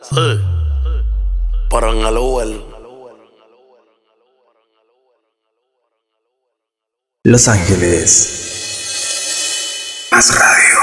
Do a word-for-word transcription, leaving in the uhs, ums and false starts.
Sí, pero en el Uber. Los Ángeles. Más radio.